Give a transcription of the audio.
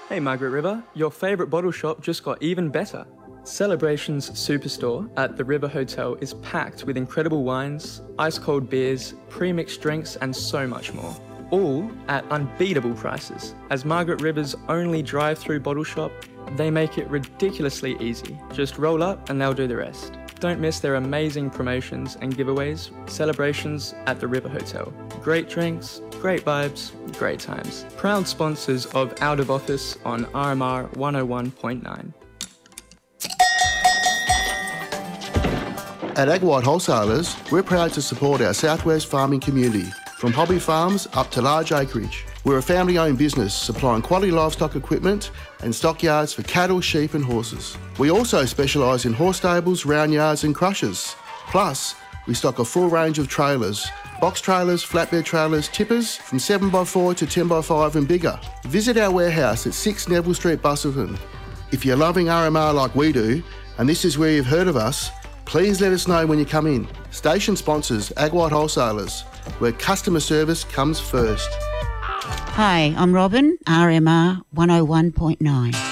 Hey Margaret River, your favourite bottle shop just got even better. Celebrations Superstore at the River Hotel is packed with incredible wines, ice-cold beers, pre-mixed drinks and so much more. All at unbeatable prices. As Margaret River's only drive-through bottle shop, they make it ridiculously easy. Just roll up and they'll do the rest. Don't miss their amazing promotions and giveaways. Celebrations at the River Hotel. Great drinks, great vibes, great times. Proud sponsors of Out of Office on RMR 101.9. At Ag White Wholesalers, we're proud to support our southwest farming community, from hobby farms up to large acreage. We're a family-owned business supplying quality livestock equipment and stockyards for cattle, sheep and horses. We also specialise in horse stables, round yards and crushers. Plus, we stock a full range of trailers, box trailers, flatbed trailers, tippers from 7x4 to 10x5 and bigger. Visit our warehouse at 6 Neville Street, Busselton. If you're loving RMR like we do, and this is where you've heard of us, please let us know when you come in. Station sponsors Ag White Wholesalers, where customer service comes first. Hi, I'm Robin, RMR 101.9.